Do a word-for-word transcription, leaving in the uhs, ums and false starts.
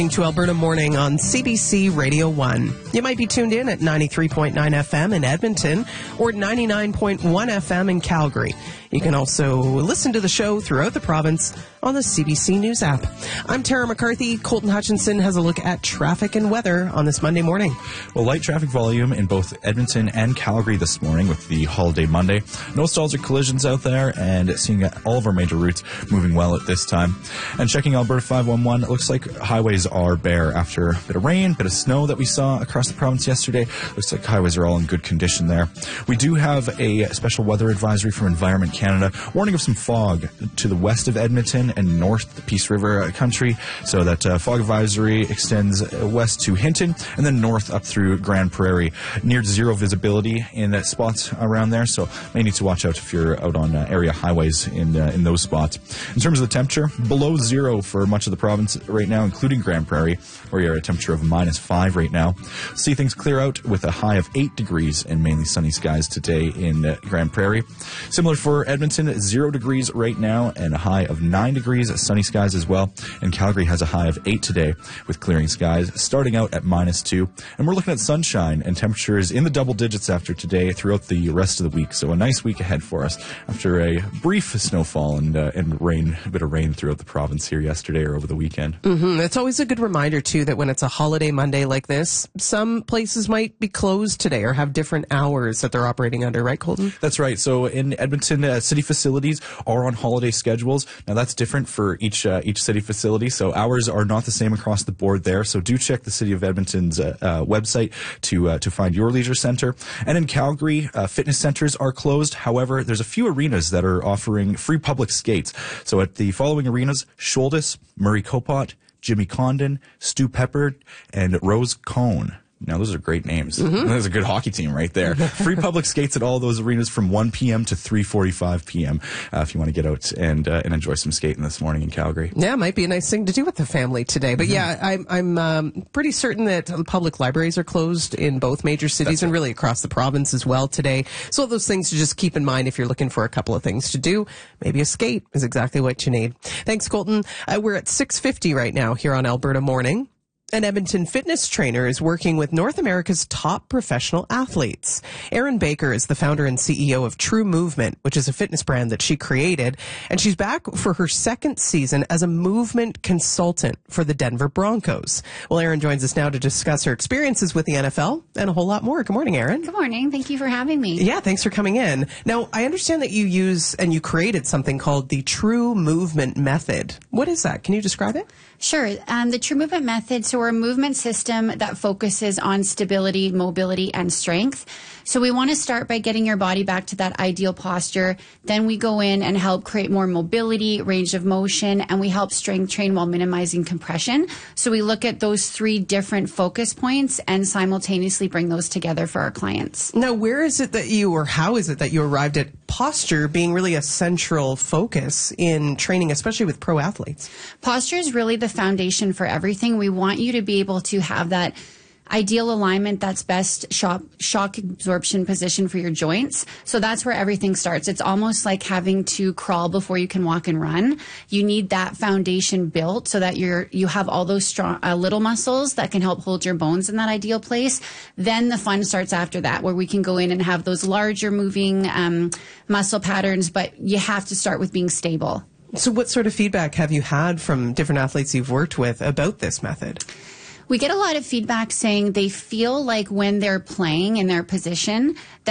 To Alberta Morning on C B C Radio one. You might be tuned in at ninety-three point nine F M in Edmonton or ninety-nine point one F M in Calgary. You can also listen to the show throughout the province on the C B C News app. I'm Tara McCarthy. Colton Hutchinson has a look at traffic and weather on this Monday morning. Well, light traffic volume in both Edmonton and Calgary this morning with the holiday Monday. No stalls or collisions out there, and seeing all of our major routes moving well at this time. And checking Alberta five one one, it looks like highways are bare after a bit of rain, bit of snow that we saw across the province yesterday. Looks like highways are all in good condition there. We do have a special weather advisory from Environment Canada, warning of some fog to the west of Edmonton and north the Peace River country. So that uh, fog advisory extends west to Hinton and then north up through Grand Prairie. Near zero visibility in uh, spots around there, so may need to watch out if you're out on uh, area highways in uh, in those spots. In terms of the temperature, below zero for much of the province right now, including Grand Prairie, where you're at a temperature of minus five right now. See things clear out with a high of eight degrees and mainly sunny skies today in uh, Grand Prairie. Similar for Edmonton, zero degrees right now and a high of nine degrees, sunny skies as well. And Calgary has a high of eight today with clearing skies, starting out at minus two. And we're looking at sunshine and temperatures in the double digits after today throughout the rest of the week. So a nice week ahead for us after a brief snowfall and uh, and rain, a bit of rain throughout the province here yesterday or over the weekend. Mm-hmm. It's always a good reminder, too, that when it's a holiday Monday like this, some places might be closed today or have different hours that they're operating under, right, Colton? That's right. So in Edmonton, uh, city facilities are on holiday schedules. Now, that's different for each uh, each city facility, so hours are not the same across the board there. So do check the City of Edmonton's uh, uh, website to uh, to find your leisure center. And in Calgary, uh, fitness centers are closed. However, there's a few arenas that are offering free public skates. So at the following arenas: Sholdis, Murray Copot, Jimmy Condon, Stu Peppard, and Rose Cone. Now, those are great names. Mm-hmm. That's a good hockey team right there. Free public skates at all those arenas from one p.m. to three forty-five p.m. Uh, if you want to get out and uh, and enjoy some skating this morning in Calgary. Yeah, might be a nice thing to do with the family today. But mm-hmm. yeah, I'm, I'm um, pretty certain that public libraries are closed in both major cities That's and really across the province as well today. So those things to just keep in mind if you're looking for a couple of things to do. Maybe a skate is exactly what you need. Thanks, Colton. Uh, we're at six fifty right now here on Alberta Morning. An Edmonton fitness trainer is working with North America's top professional athletes. Erin Baker is the founder and C E O of True Movement, which is a fitness brand that she created. And she's back for her second season as a movement consultant for the Denver Broncos. Well, Erin joins us now to discuss her experiences with the N F L and a whole lot more. Good morning, Erin. Good morning. Thank you for having me. Yeah, thanks for coming in. Now, I understand that you use and you created something called the True Movement Method. What is that? Can you describe it? Sure. Um, the True Movement Method, so we're a movement system that focuses on stability, mobility, and strength. So we want to start by getting your body back to that ideal posture. Then we go in and help create more mobility, range of motion, and we help strength train while minimizing compression. So we look at those three different focus points and simultaneously bring those together for our clients. Now, where is it that you, or how is it that you arrived at posture being really a central focus in training, especially with pro athletes? Posture is really the foundation for everything. We want you to be able to have that ideal alignment that's best shock, shock absorption position for your joints. So that's where everything starts. It's almost like having to crawl before you can walk and run. You need that foundation built so that you're, you have all those strong uh, little muscles that can help hold your bones in that ideal place. Then the fun starts after that, where we can go in and have those larger moving um, muscle patterns, but you have to start with being stable. So what sort of feedback have you had from different athletes you've worked with about this method? We get a lot of feedback saying they feel like when they're playing in their position, that